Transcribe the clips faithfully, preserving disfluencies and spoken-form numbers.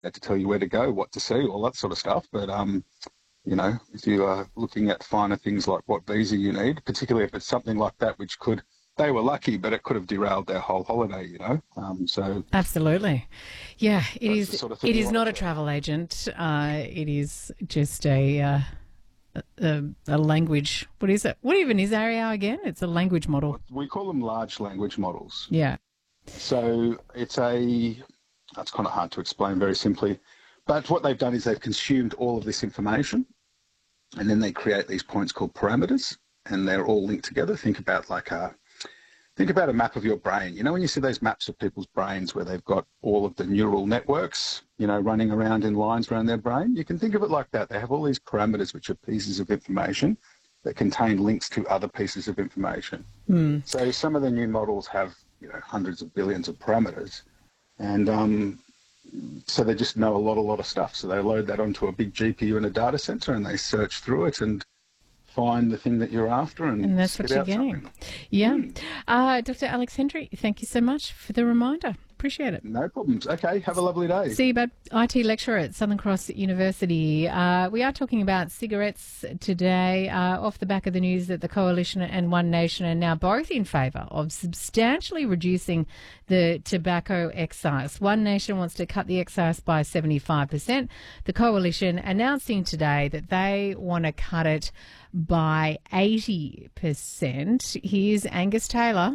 had to tell you where to go, what to see, all that sort of stuff. But, um, you know, if you are looking at finer things like what visa you need, particularly if it's something like that, which could, they were lucky, but it could have derailed their whole holiday, you know. Um, so Absolutely. Yeah, it is. sort of thing It you is want not to a travel agent. Uh, it is just a, uh, a a language. What is it? What even is Ariel again? It's a language model. We call them large language models. Yeah. So it's a, that's kind of hard to explain very simply, but what they've done is they've consumed all of this information and then they create these points called parameters and they're all linked together. Think about like a, think about a map of your brain. You know, when you see those maps of people's brains where they've got all of the neural networks, you know, running around in lines around their brain, you can think of it like that. They have all these parameters, which are pieces of information that contain links to other pieces of information. Mm. So some of the new models have, you know, hundreds of billions of parameters. And um, so they just know a lot, a lot of stuff. So they load that onto a big G P U in a data center and they search through it and find the thing that you're after and, And that's what spit you're out getting. something. Yeah. Mm. Uh, Doctor Alex Hendry, thank you so much for the reminder. Appreciate it. No problems. Okay, have a lovely day. See you, bud. I T lecturer at Southern Cross University. Uh, we are talking about cigarettes today, uh, off the back of the news that the Coalition and One Nation are now both in favour of substantially reducing the tobacco excise. One Nation wants to cut the excise by seventy-five percent. The Coalition announcing today that they want to cut it by eighty percent. Here's Angus Taylor.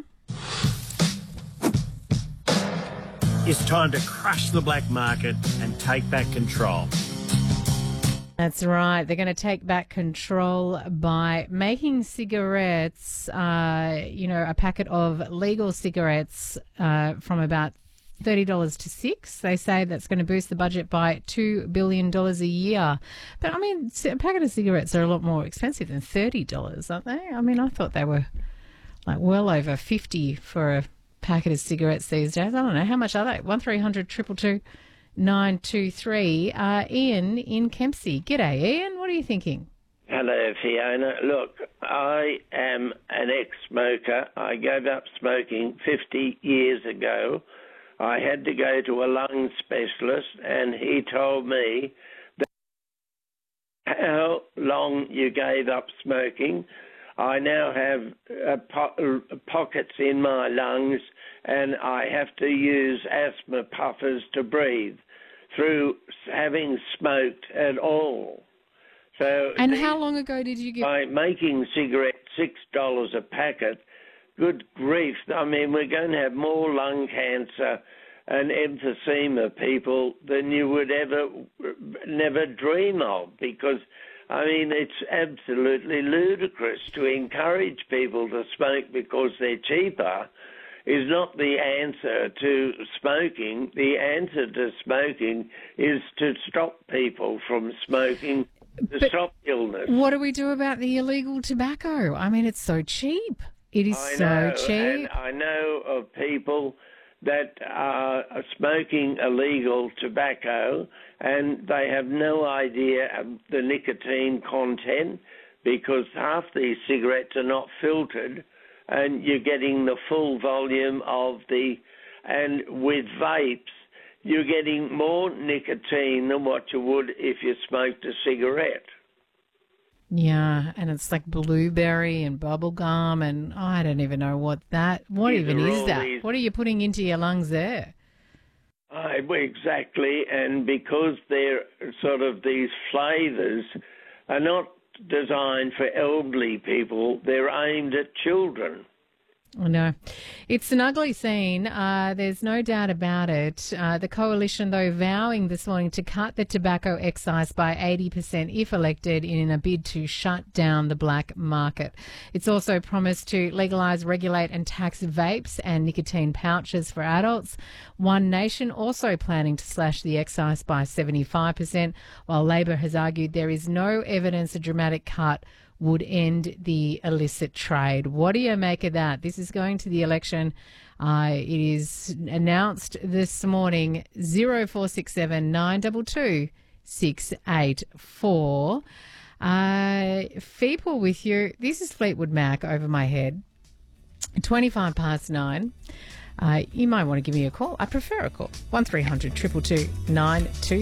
It's time to crush the black market and take back control. That's right. They're going to take back control by making cigarettes, uh, you know, a packet of legal cigarettes uh, from about thirty dollars to six. They say that's going to boost the budget by two billion dollars a year. But, I mean, a packet of cigarettes are a lot more expensive than thirty dollars, aren't they? I mean, I thought they were like well over fifty dollars for a packet of cigarettes these days. I don't know. How much are they? one three hundred two two two nine two three. Uh, Ian in Kempsey. G'day, Ian. What are you thinking? Hello, Fiona. Look, I am an ex-smoker. I gave up smoking fifty years ago. I had to go to a lung specialist, and he told me that how long you gave up smoking. I now have uh, po- pockets in my lungs, and I have to use asthma puffers to breathe through having smoked at all. So, and how long ago did you get... By making cigarettes six dollars a packet, good grief, I mean, we're going to have more lung cancer and emphysema people than you would ever, never dream of, because... I mean, it's absolutely ludicrous to encourage people to smoke because they're cheaper is not the answer to smoking. The answer to smoking is to stop people from smoking, to But stop illness. What do we do about the illegal tobacco? I mean, it's so cheap. It is I so know, cheap. And I know of people that are smoking illegal tobacco and they have no idea of the nicotine content because half these cigarettes are not filtered and you're getting the full volume of the... And with vapes, you're getting more nicotine than what you would if you smoked a cigarette. Yeah, and it's like blueberry and bubble gum and oh, I don't even know what that, what These even are is all that? these- What are you putting into your lungs there? I, exactly, and because they're sort of these flavours are not designed for elderly people, they're aimed at children. I know. It's an ugly scene. Uh, there's no doubt about it. Uh, the coalition, though, vowing this morning to cut the tobacco excise by eighty percent if elected in a bid to shut down the black market. It's also promised to legalise, regulate and tax vapes and nicotine pouches for adults. One Nation also planning to slash the excise by seventy-five percent, while Labor has argued there is no evidence a dramatic cut would end the illicit trade. What do you make of that? This is going to the election. Uh, it is announced this morning, zero four six seven nine two two six eight four. Uh, Feeple with you. This is Fleetwood Mac over my head. twenty-five past nine. Uh, you might want to give me a call. I prefer a call. one three hundred two two two nine two